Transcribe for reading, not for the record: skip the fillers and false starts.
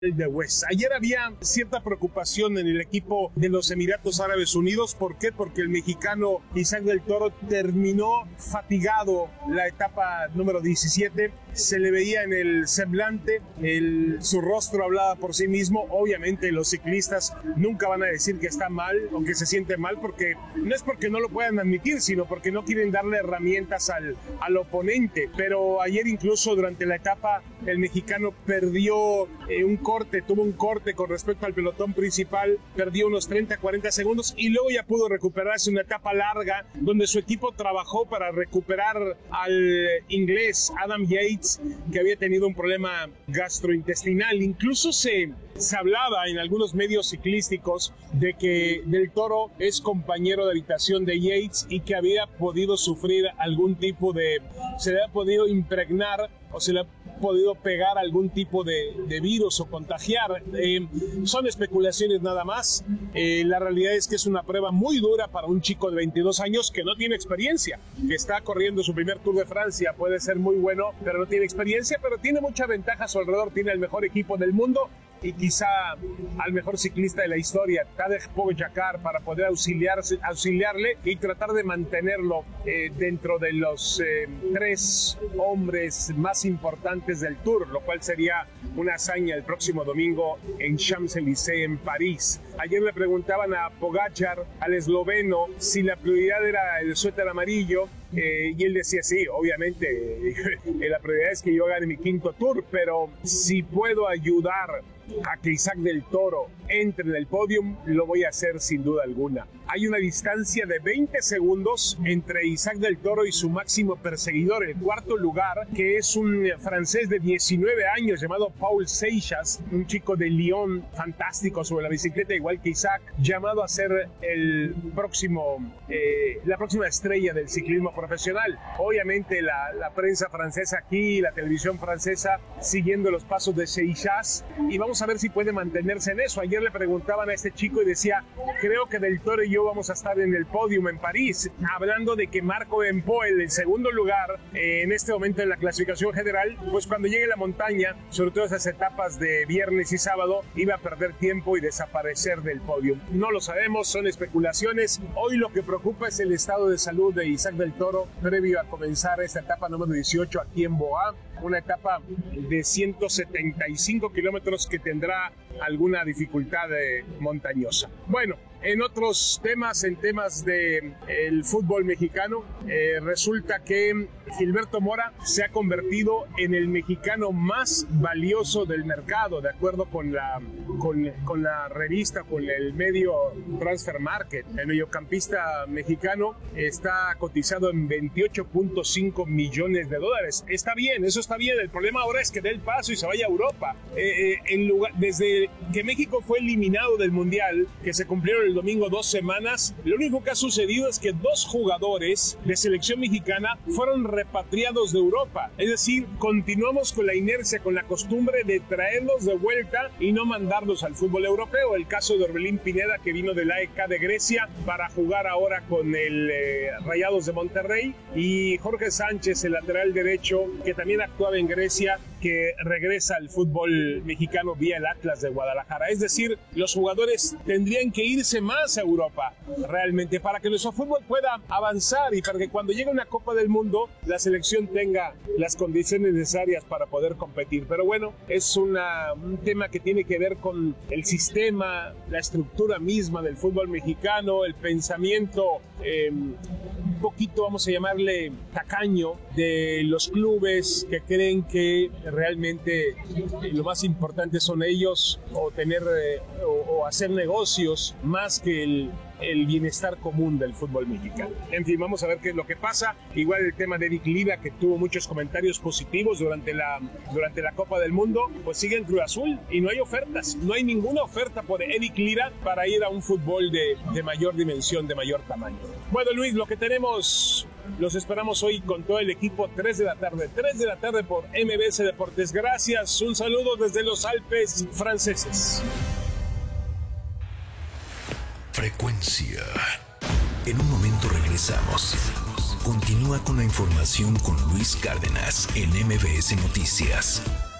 de West. Ayer había cierta preocupación en el equipo de los Emiratos Árabes Unidos. ¿Por qué? Porque el mexicano Isaac del Toro terminó fatigado la etapa número 17. Se le veía en el semblante, su rostro hablaba por sí mismo. Obviamente los ciclistas nunca van a decir que está mal o que se siente mal, porque no es porque no lo puedan admitir, sino porque no quieren darle herramientas al oponente. Pero ayer incluso durante la etapa el mexicano perdió tuvo un corte con respecto al pelotón principal, perdió unos 30-40 segundos y luego ya pudo recuperarse una etapa larga donde su equipo trabajó para recuperar al inglés Adam Yates, que había tenido un problema gastrointestinal. Incluso se hablaba en algunos medios ciclísticos de que Del Toro es compañero de habitación de Yates y que había podido sufrir algún tipo se le había podido impregnar o se le ha podido pegar algún tipo de virus o contagiar. Son especulaciones nada más. La realidad es que es una prueba muy dura para un chico de 22 años que no tiene experiencia, que está corriendo su primer Tour de Francia. Puede ser muy bueno, pero no tiene experiencia, pero tiene mucha ventaja a su alrededor. Tiene el mejor equipo del mundo y quizá al mejor ciclista de la historia, Tadej Pogačar, para poder auxiliarle y tratar de mantenerlo dentro de los 3 hombres más importantes del Tour, lo cual sería una hazaña el próximo domingo en Champs-Élysées, en París. Ayer le preguntaban a Pogačar, al esloveno, si la prioridad era el suéter amarillo, y él decía, sí, obviamente, la prioridad es que yo gane mi 5º Tour, pero si puedo ayudar a que Isaac del Toro entre en el podium, lo voy a hacer sin duda alguna. Hay una distancia de 20 segundos entre Isaac del Toro y su máximo perseguidor, el 4º lugar, que es un francés de 19 años llamado Paul Seixas, un chico de Lyon fantástico sobre la bicicleta, igual que Isaac, llamado a ser la próxima estrella del ciclismo profesional. Obviamente la prensa francesa aquí, la televisión francesa, siguiendo los pasos de Seixas, y vamos a ver si puede mantenerse en eso. Ayer le preguntaban a este chico y decía, creo que Del Toro y yo vamos a estar en el podium en París, hablando de que Marco Van Poel, el 2º lugar en este momento en la clasificación general, pues cuando llegue la montaña, sobre todo esas etapas de viernes y sábado, iba a perder tiempo y desaparecer del podium. No lo sabemos, son especulaciones. Hoy lo que preocupa es el estado de salud de Isaac del Toro previo a comenzar esta etapa número 18 aquí en Boa, una etapa de 175 kilómetros que tendrá alguna dificultad montañosa. Bueno, en otros temas, en temas del fútbol mexicano, resulta que Gilberto Mora se ha convertido en el mexicano más valioso del mercado, de acuerdo con la revista, con el medio Transfer Market. El mediocampista mexicano está cotizado en $28.5 millones. Está bien, eso está bien. El problema ahora es que dé el paso y se vaya a Europa. Desde que México fue eliminado del Mundial, que se cumplieron el domingo 2 semanas, lo único que ha sucedido es que 2 jugadores de selección mexicana fueron repatriados de Europa. Es decir, continuamos con la inercia, con la costumbre de traerlos de vuelta y no mandarlos al fútbol europeo. El caso de Orbelín Pineda, que vino del AEK de Grecia para jugar ahora con el Rayados de Monterrey, y Jorge Sánchez, el lateral derecho, que también actuaba en Grecia, que regresa al fútbol mexicano vía el Atlas de Guadalajara. Es decir, los jugadores tendrían que irse más a Europa realmente para que nuestro fútbol pueda avanzar y para que cuando llegue una Copa del Mundo la selección tenga las condiciones necesarias para poder competir. Pero bueno, es un tema que tiene que ver con el sistema, la estructura misma del fútbol mexicano, el pensamiento un poquito, vamos a llamarle, tacaño de los clubes que creen que realmente lo más importante son ellos o hacer negocios más que el bienestar común del fútbol mexicano. En fin, vamos a ver qué es lo que pasa. Igual el tema de Eric Lira, que tuvo muchos comentarios positivos durante la Copa del Mundo, pues sigue en Cruz Azul y no hay ofertas. No hay ninguna oferta por Eric Lira para ir a un fútbol de mayor dimensión, de mayor tamaño. Bueno, Luis, lo que tenemos, los esperamos hoy con todo el equipo, 3 de la tarde por MBS Deportes. Gracias, un saludo desde los Alpes franceses. Frecuencia. En un momento regresamos. Continúa con la información con Luis Cárdenas en MBS Noticias.